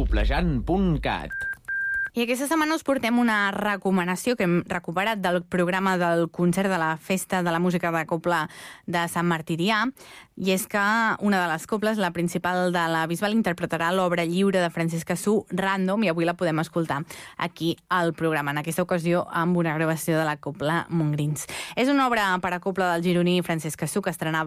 coplejant.cat. I aquesta setmana us portem una recomanació que hem recuperat del programa del concert de la Festa de la Música de Cobla de Sant Martirià, i és que una de les cobles, la principal de la Bisbal, interpretarà l'obra lliure de Francesc Cassú, Random, i avui la podem escoltar aquí al programa, en aquesta ocasió amb una gravació de la Cobla Montgrins. És una obra per a cobla del gironí Francesc Cassú que estrenava